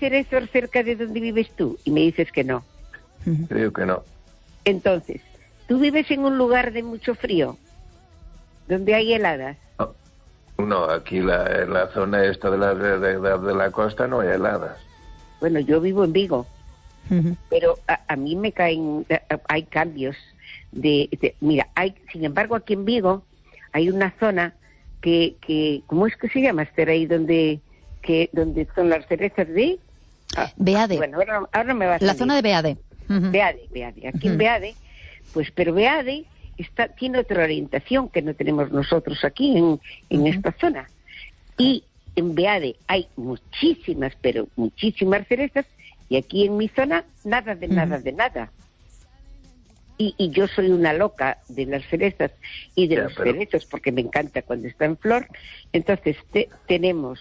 cerezos cerca de donde vives tú? Y me dices que no. Creo que no. Entonces, ¿tú vives en un lugar de mucho frío? ¿Donde hay heladas? No, aquí en la zona esta de la costa no hay heladas. Bueno, yo vivo en Vigo, pero a mí me caen, hay cambios mira, sin embargo, aquí en Vigo hay una zona que ¿cómo es que se llama, Esther, ahí donde son las cerezas de? Beade. Bueno, ahora me va a salir. La zona de Beade. Beade. Aquí en Beade, pues, pero Beade tiene otra orientación que no tenemos nosotros aquí en esta zona. Y en Beade hay muchísimas, pero muchísimas cerezas, y aquí en mi zona nada de nada. Y yo soy una loca de las cerezas y de los cerezos, porque me encanta cuando está en flor. Entonces tenemos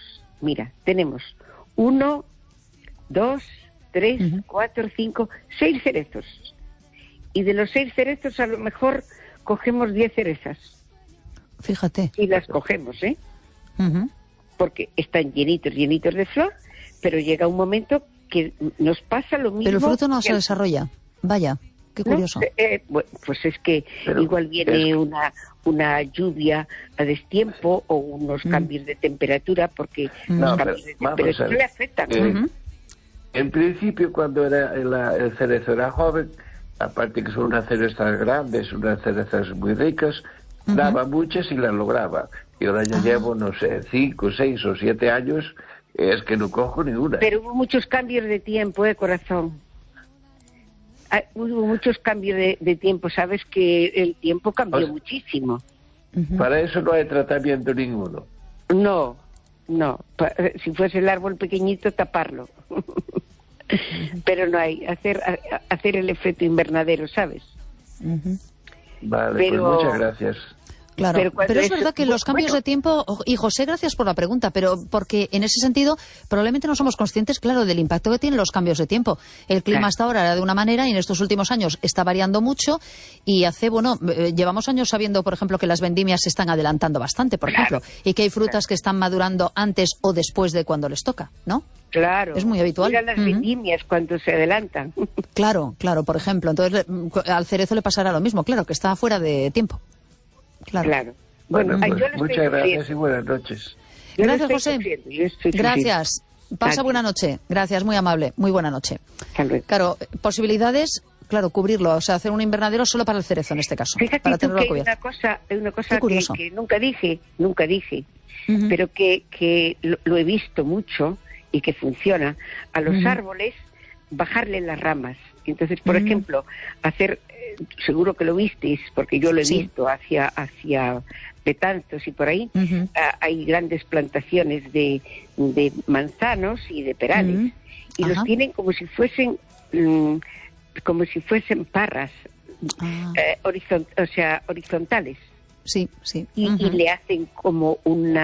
1, 2, 3, 4, 5, 6 cerezos. Y de los 6 cerezos a lo mejor cogemos 10 cerezas. Fíjate. Y las cogemos, porque están llenitos de flor, pero llega un momento que nos pasa lo mismo. Pero el fruto no se desarrolla. Vaya. Qué curioso. Bueno, pues es que igual viene una lluvia a destiempo o unos cambios de temperatura, porque los cambios de temperatura le afectan. En principio, cuando el cerezo era joven, aparte que son unas cerezas grandes, unas cerezas muy ricas, daba muchas y las lograba. Y ahora ya llevo, no sé, 5, 6 o 7 años, es que no cojo ninguna. Pero hubo muchos cambios de tiempo, corazón. Hubo muchos cambios de tiempo, sabes que el tiempo cambió muchísimo. Para eso no hay tratamiento ninguno. No, si fuese el árbol pequeñito, taparlo. Pero no hay, hacer el efecto invernadero, ¿sabes? Vale, pero, pues muchas gracias. Claro, pero es verdad que los cambios de tiempo, y José, gracias por la pregunta, pero porque en ese sentido probablemente no somos conscientes, claro, del impacto que tienen los cambios de tiempo. El clima hasta ahora era de una manera y en estos últimos años está variando mucho y llevamos años sabiendo, por ejemplo, que las vendimias se están adelantando bastante, por ejemplo, y que hay frutas que están madurando antes o después de cuando les toca, ¿no? Claro. Es muy habitual. Mira las vendimias cuando se adelantan. Claro, por ejemplo. Entonces, al cerezo le pasará lo mismo, claro, que está fuera de tiempo. Claro. Bueno, pues muchas gracias y buenas noches. Gracias, José. Gracias. Pasa buena noche. Gracias, muy amable. Muy buena noche. Claro, posibilidades, cubrirlo, o sea, hacer un invernadero solo para el cerezo en este caso. Fíjate para tú que hay una cosa que nunca dije, pero que lo he visto mucho y que funciona. A los árboles, bajarle las ramas. Entonces, por ejemplo, hacer... seguro que lo visteis, porque yo lo he visto hacia Betanzos y por ahí, hay grandes plantaciones de manzanos y de perales, y los tienen como si fuesen parras, horizontales. Sí. Y le hacen como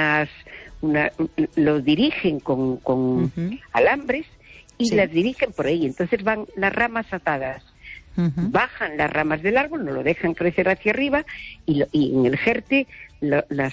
lo dirigen con alambres y las dirigen por ahí, entonces van las ramas atadas. Bajan las ramas del árbol, no lo dejan crecer hacia arriba y en el jerte las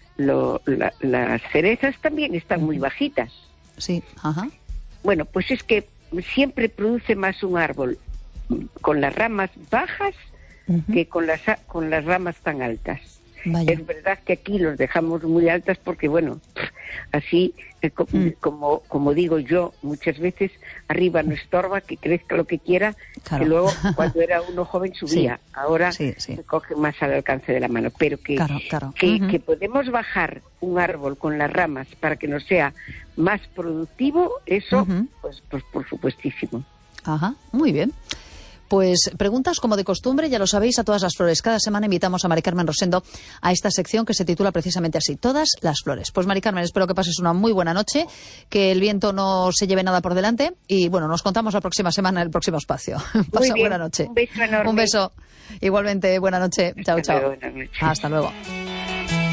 cerezas también están muy bajitas. Sí, Bueno, pues es que siempre produce más un árbol con las ramas bajas que con las ramas tan altas. Vaya. Es verdad que aquí los dejamos muy altas porque, bueno, así como digo yo muchas veces, arriba no estorba, que crezca lo que quiera, que luego cuando era uno joven subía, ahora se coge más al alcance de la mano, pero que podemos bajar un árbol con las ramas para que nos sea más productivo, eso pues por supuestísimo. Muy bien. Pues preguntas como de costumbre, ya lo sabéis, a todas las flores. Cada semana invitamos a Mari Carmen Rosendo a esta sección que se titula precisamente así, Todas las flores. Pues Mari Carmen, espero que pases una muy buena noche, que el viento no se lleve nada por delante y bueno, nos contamos la próxima semana en el próximo espacio. Pasa buena noche. Un beso enorme. Un beso. Igualmente, buena noche. Chao. Buena noche. Hasta luego.